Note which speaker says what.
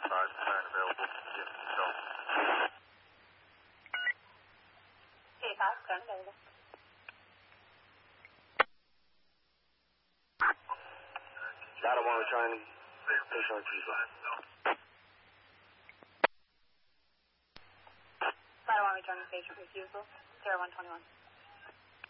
Speaker 1: sign available.
Speaker 2: Okay, 5, turn available.
Speaker 1: Data 1 returning. Patient refusal.
Speaker 2: Data 1 returning patient refusal. 0121.